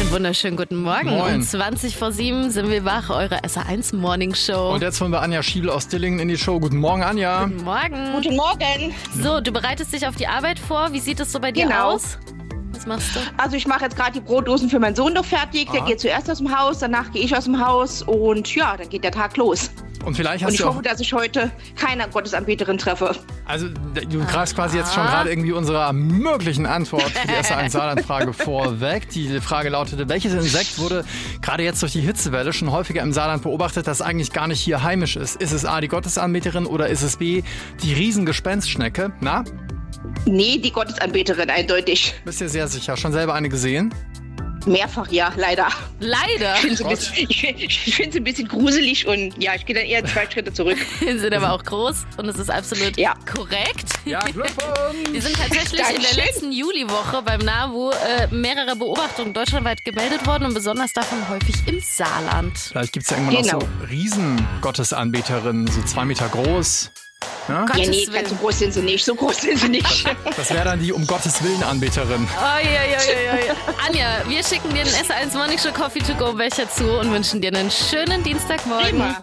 Einen wunderschönen guten Morgen. Moin. Um 20 vor 7 sind wir wach, eure SR1 Morning Show. Und jetzt holen wir Anja Schiel aus Dillingen in die Show. Guten Morgen, Anja. Guten Morgen. Guten Morgen. So, du bereitest dich auf die Arbeit vor. Wie sieht es so bei dir Genau. aus? Was machst du? Also ich mache jetzt gerade die Brotdosen für meinen Sohn noch fertig. Der geht zuerst aus dem Haus, danach gehe ich aus dem Haus und ja, dann geht der Tag los. Und vielleicht Und hast ich du auch, hoffe, dass ich heute keine Gottesanbeterin treffe. also du greifst quasi jetzt schon gerade irgendwie unserer möglichen Antwort für die SR1 Saarland-Frage vorweg. Die Frage lautete, welches Insekt wurde gerade jetzt durch die Hitzewelle schon häufiger im Saarland beobachtet, das eigentlich gar nicht hier heimisch ist? Ist es A, die Gottesanbeterin oder ist es B, die Riesengespenstschnecke? Na, Nee, die Gottesanbeterin, eindeutig. bist dir sehr sicher. Schon selber eine gesehen? Mehrfach, ja, leider. Leider. Ich finde es ein bisschen gruselig und ja, ich gehe dann eher 2 Schritte zurück. Wir sind aber auch groß und es ist absolut Ja. korrekt. Ja, Glückwunsch! Wir sind tatsächlich in der Dankeschön. letzten Juliwoche beim NABU mehrere Beobachtungen deutschlandweit gemeldet worden und besonders davon häufig im Saarland. Vielleicht gibt es ja irgendwann Genau. auch so Riesengottesanbeterinnen, so 2 Meter groß. Ja? Gottes Ja, nee, Willen. ganz so groß sind sie nicht. So groß sind sie nicht. Das wäre dann die um Gottes Willen Anbeterin. Oi. Anja, wir schicken dir den SR1 Morning Show Coffee to go Becher zu und wünschen dir einen schönen Dienstagmorgen. Prima.